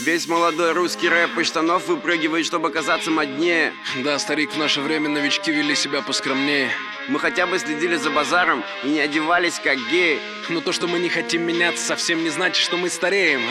Весь молодой русский рэп из штанов выпрыгивает, чтобы казаться моднее. Да, старик, в наше время новички вели себя поскромнее. Мы хотя бы следили за базаром и не одевались как геи. Но то, что мы не хотим меняться, совсем не значит, что мы стареем.